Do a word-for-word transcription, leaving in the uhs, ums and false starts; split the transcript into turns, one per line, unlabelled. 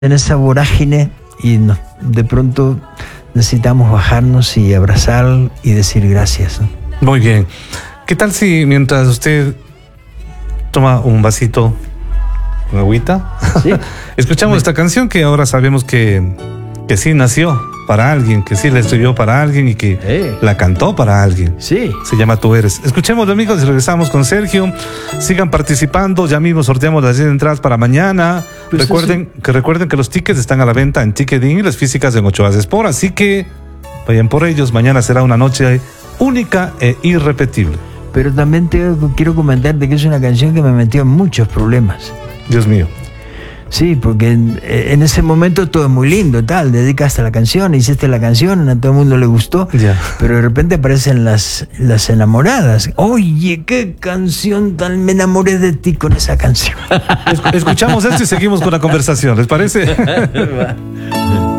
en esa vorágine y no, de pronto necesitamos bajarnos y abrazar y decir gracias, ¿no?
Muy bien. ¿Qué tal si mientras usted toma un vasito con agüita, ¿sí? escuchamos esta canción que ahora sabemos que, que sí nació para alguien, que sí la escribió para alguien y que eh. la cantó para alguien?
Sí.
Se llama Tú Eres. Escuchémoslo, amigos, y regresamos con Sergio. Sigan participando. Ya mismo sorteamos las diez entradas para mañana. Pues recuerden, sí. que recuerden que los tickets están a la venta en Ticketing y las físicas en Ochoa Sport. Así que vayan por ellos. Mañana será una noche única e irrepetible.
Pero también te quiero comentarte que es una canción que me metió en muchos problemas.
Dios mío.
Sí, porque en, en ese momento todo es muy lindo, tal, dedicaste la canción, hiciste la canción, a todo el mundo le gustó, yeah. pero de repente aparecen las, las enamoradas. Oye, qué canción tan, me enamoré de ti con esa canción.
Escuchamos esto y seguimos con la conversación, ¿les parece?